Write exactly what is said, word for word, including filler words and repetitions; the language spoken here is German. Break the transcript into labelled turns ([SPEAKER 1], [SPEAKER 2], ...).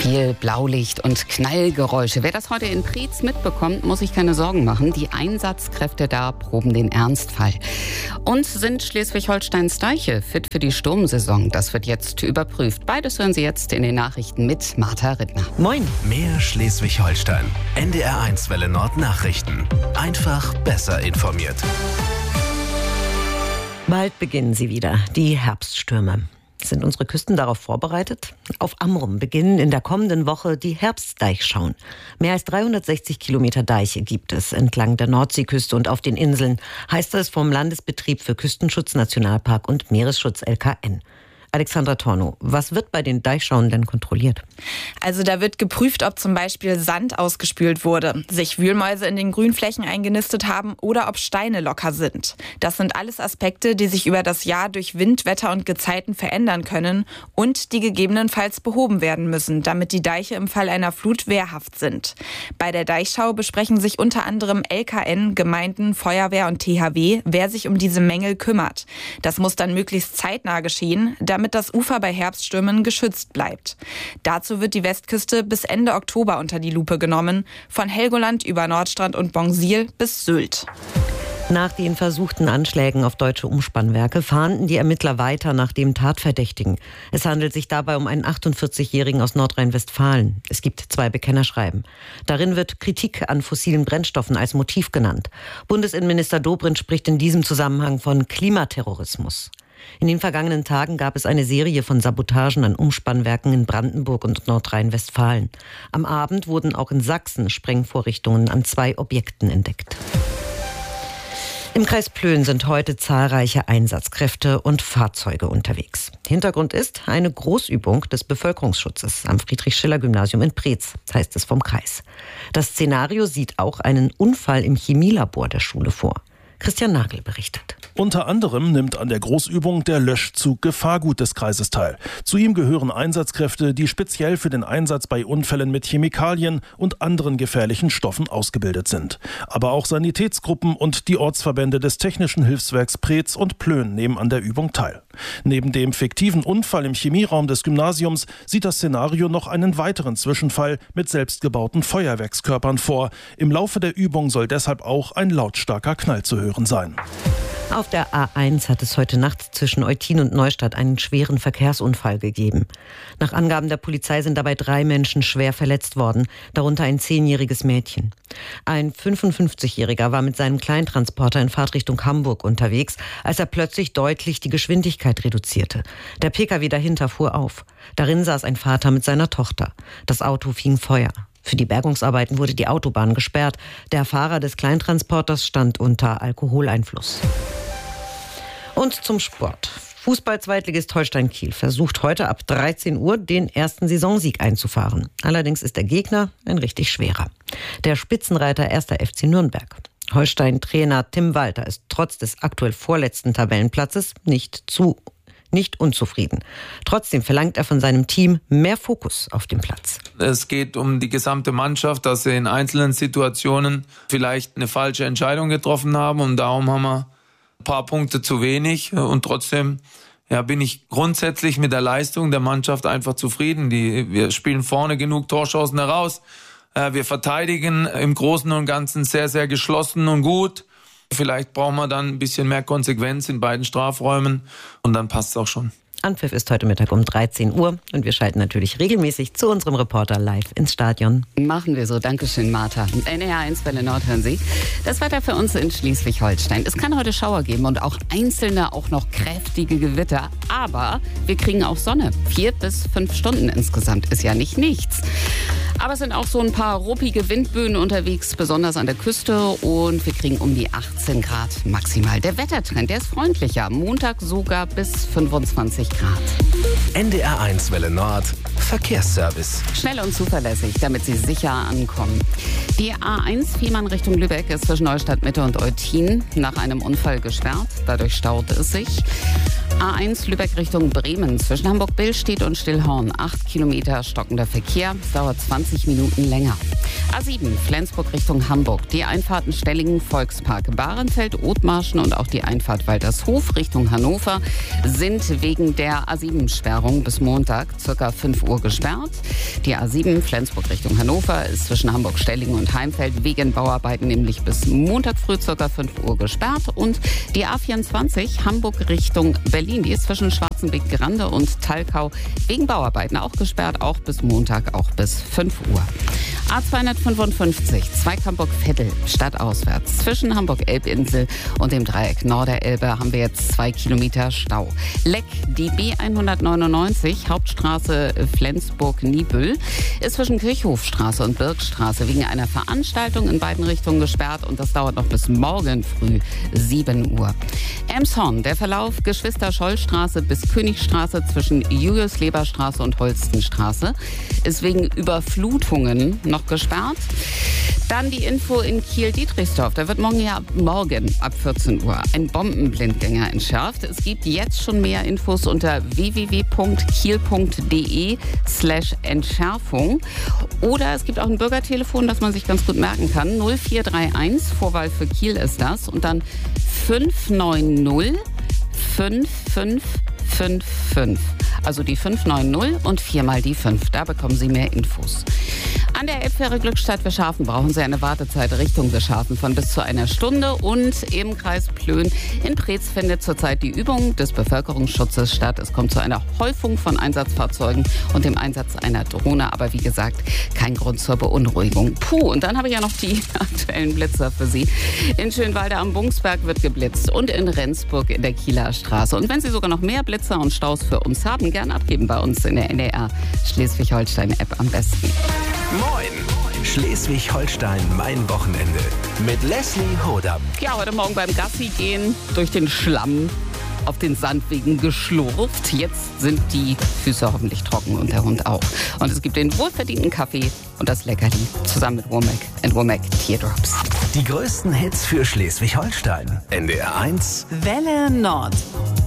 [SPEAKER 1] Viel Blaulicht und Knallgeräusche. Wer das heute in Preetz mitbekommt, muss sich keine Sorgen machen. Die Einsatzkräfte da proben den Ernstfall. Und sind Schleswig-Holsteins Deiche fit für die Sturmsaison? Das wird jetzt überprüft. Beides hören Sie jetzt in den Nachrichten mit Martha Rittner.
[SPEAKER 2] Moin.
[SPEAKER 3] Mehr Schleswig-Holstein. N D R eins Welle Nord Nachrichten. Einfach besser informiert.
[SPEAKER 2] Bald beginnen sie wieder, die Herbststürme. Sind unsere Küsten darauf vorbereitet? Auf Amrum beginnen in der kommenden Woche die Herbstdeichschauen. Mehr als dreihundertsechzig Kilometer Deiche gibt es entlang der Nordseeküste und auf den Inseln, heißt es vom Landesbetrieb für Küstenschutz, Nationalpark und Meeresschutz L K N. Alexandra Tornow, was wird bei den Deichschauen denn kontrolliert?
[SPEAKER 4] Also da wird geprüft, ob zum Beispiel Sand ausgespült wurde, sich Wühlmäuse in den Grünflächen eingenistet haben oder ob Steine locker sind. Das sind alles Aspekte, die sich über das Jahr durch Wind, Wetter und Gezeiten verändern können und die gegebenenfalls behoben werden müssen, damit die Deiche im Fall einer Flut wehrhaft sind. Bei der Deichschau besprechen sich unter anderem L K N, Gemeinden, Feuerwehr und T H W, wer sich um diese Mängel kümmert. Das muss dann möglichst zeitnah geschehen, damit damit das Ufer bei Herbststürmen geschützt bleibt. Dazu wird die Westküste bis Ende Oktober unter die Lupe genommen, von Helgoland über Nordstrand und Bongsil bis Sylt.
[SPEAKER 2] Nach den versuchten Anschlägen auf deutsche Umspannwerke fahnden die Ermittler weiter nach dem Tatverdächtigen. Es handelt sich dabei um einen achtundvierzigjährigen aus Nordrhein-Westfalen. Es gibt zwei Bekennerschreiben. Darin wird Kritik an fossilen Brennstoffen als Motiv genannt. Bundesinnenminister Dobrindt spricht in diesem Zusammenhang von Klimaterrorismus. In den vergangenen Tagen gab es eine Serie von Sabotagen an Umspannwerken in Brandenburg und Nordrhein-Westfalen. Am Abend wurden auch in Sachsen Sprengvorrichtungen an zwei Objekten entdeckt. Im Kreis Plön sind heute zahlreiche Einsatzkräfte und Fahrzeuge unterwegs. Hintergrund ist eine Großübung des Bevölkerungsschutzes am Friedrich-Schiller-Gymnasium in Preetz, heißt es vom Kreis. Das Szenario sieht auch einen Unfall im Chemielabor der Schule vor. Christian Nagel berichtet.
[SPEAKER 5] Unter anderem nimmt an der Großübung der Löschzug Gefahrgut des Kreises teil. Zu ihm gehören Einsatzkräfte, die speziell für den Einsatz bei Unfällen mit Chemikalien und anderen gefährlichen Stoffen ausgebildet sind. Aber auch Sanitätsgruppen und die Ortsverbände des Technischen Hilfswerks Preetz und Plön nehmen an der Übung teil. Neben dem fiktiven Unfall im Chemieraum des Gymnasiums sieht das Szenario noch einen weiteren Zwischenfall mit selbstgebauten Feuerwerkskörpern vor. Im Laufe der Übung soll deshalb auch ein lautstarker Knall zu hören sein.
[SPEAKER 2] Auf der A eins hat es heute Nacht zwischen Eutin und Neustadt einen schweren Verkehrsunfall gegeben. Nach Angaben der Polizei sind dabei drei Menschen schwer verletzt worden, darunter ein zehnjähriges Mädchen. Ein fünfundfünfzigjähriger war mit seinem Kleintransporter in Fahrtrichtung Hamburg unterwegs, als er plötzlich deutlich die Geschwindigkeit reduzierte. Der Pkw dahinter fuhr auf. Darin saß ein Vater mit seiner Tochter. Das Auto fing Feuer. Für die Bergungsarbeiten wurde die Autobahn gesperrt. Der Fahrer des Kleintransporters stand unter Alkoholeinfluss. Und zum Sport. Fußball-Zweitligist Holstein Kiel versucht heute ab dreizehn Uhr den ersten Saisonsieg einzufahren. Allerdings ist der Gegner ein richtig schwerer. Der Spitzenreiter erster F C Nürnberg. Holstein-Trainer Tim Walter ist trotz des aktuell vorletzten Tabellenplatzes nicht zu nicht unzufrieden. Trotzdem verlangt er von seinem Team mehr Fokus auf dem Platz.
[SPEAKER 6] Es geht um die gesamte Mannschaft, dass sie in einzelnen Situationen vielleicht eine falsche Entscheidung getroffen haben und darum haben wir ein paar Punkte zu wenig und trotzdem ja, bin ich grundsätzlich mit der Leistung der Mannschaft einfach zufrieden. Die, wir spielen vorne genug Torschancen heraus. Wir verteidigen im Großen und Ganzen sehr, sehr geschlossen und gut. Vielleicht brauchen wir dann ein bisschen mehr Konsequenz in beiden Strafräumen und dann passt es auch schon.
[SPEAKER 2] Anpfiff ist heute Mittag um dreizehn Uhr und wir schalten natürlich regelmäßig zu unserem Reporter live ins Stadion.
[SPEAKER 1] Machen wir so. Dankeschön, Martha. N D R eins Welle Nord hören Sie. Das Wetter für uns in Schleswig-Holstein. Es kann heute Schauer geben und auch einzelne, auch noch kräftige Gewitter. Aber wir kriegen auch Sonne. Vier bis fünf Stunden insgesamt ist ja nicht nichts. Aber es sind auch so ein paar ruppige Windböen unterwegs, besonders an der Küste. Und wir kriegen um die achtzehn Grad maximal. Der Wettertrend, der ist freundlicher. Montag sogar bis fünfundzwanzig Grad.
[SPEAKER 3] N D R eins Welle Nord Verkehrsservice.
[SPEAKER 1] Schnell und zuverlässig, damit Sie sicher ankommen. Die A eins Fehmarn Richtung Lübeck ist zwischen Neustadt Mitte und Eutin nach einem Unfall gesperrt. Dadurch staut es sich. A eins Lübeck Richtung Bremen. Zwischen Hamburg-Billstedt und Stillhorn. acht Kilometer stockender Verkehr. Es dauert zwanzig Minuten länger. A sieben Flensburg Richtung Hamburg. Die Einfahrten Stellingen, Volkspark, Bahrenfeld, Othmarschen und auch die Einfahrt Waltershof Richtung Hannover sind wegen der A sieben Sperrung bis Montag ca. fünf Uhr gesperrt. Die A sieben Flensburg Richtung Hannover ist zwischen Hamburg-Stellingen und Heimfeld wegen Bauarbeiten nämlich bis Montag früh ca. fünf Uhr gesperrt. Und die A vierundzwanzig Hamburg Richtung Berlin, die ist zwischen Schwarzenbeck-Grande und Talkau wegen Bauarbeiten auch gesperrt, auch bis Montag, auch bis fünf Uhr. A zweihundertfünfundfünfzig Zweigg-Hamburg-Veddel, stadtauswärts. Zwischen Hamburg-Elbinsel und dem Dreieck Norderelbe haben wir jetzt zwei Kilometer Stau. Leck, die B hundertneunundneunzig, Hauptstraße Flensburg-Niebüll, ist zwischen Kirchhofstraße und Birkstraße wegen einer Veranstaltung in beiden Richtungen gesperrt und das dauert noch bis morgen früh sieben Uhr. Elmshorn, der Verlauf Geschwister-Scholl-Straße bis Königstraße zwischen Julius-Leber-Straße und Holstenstraße ist wegen Überflutungen noch gesperrt. Dann die Info in Kiel-Dietrichsdorf. Da wird morgen, ja, morgen ab vierzehn Uhr ein Bombenblindgänger entschärft. Es gibt jetzt schon mehr Infos unter w w w punkt kiel punkt d e slash Entschärfung. Oder es gibt auch ein Bürgertelefon, das man sich ganz gut merken kann. null vier drei eins, Vorwahl für Kiel ist das. Und dann fünf neun null fünf fünf fünf fünf. Also die fünf neun null und viermal die fünf. Da bekommen Sie mehr Infos. An der Elbfähre Glückstadt Wischhafen brauchen Sie eine Wartezeit Richtung Wischhafen von bis zu einer Stunde. Und im Kreis Plön in Preetz findet zurzeit die Übung des Bevölkerungsschutzes statt. Es kommt zu einer Häufung von Einsatzfahrzeugen und dem Einsatz einer Drohne. Aber wie gesagt, kein Grund zur Beunruhigung. Puh, und dann habe ich ja noch die aktuellen Blitzer für Sie. In Schönwalde am Bungsberg wird geblitzt und in Rendsburg in der Kieler Straße. Und wenn Sie sogar noch mehr Blitzer und Staus für uns haben, gern abgeben bei uns in der N D R Schleswig-Holstein-App am besten.
[SPEAKER 3] Moin! Schleswig-Holstein, mein Wochenende. Mit Leslie Hodam.
[SPEAKER 1] Ja, heute Morgen beim Gassi gehen durch den Schlamm auf den Sandwegen geschlurft. Jetzt sind die Füße hoffentlich trocken und der Hund auch. Und es gibt den wohlverdienten Kaffee und das Leckerli zusammen mit Womack and Womack Teardrops.
[SPEAKER 3] Die größten Hits für Schleswig-Holstein. N D R eins
[SPEAKER 1] Welle Nord.